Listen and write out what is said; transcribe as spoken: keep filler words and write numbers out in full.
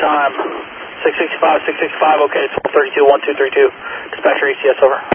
time. six sixty-five, six sixty-five, okay, twelve thirty-two, one two three two. Dispatcher E C S, over.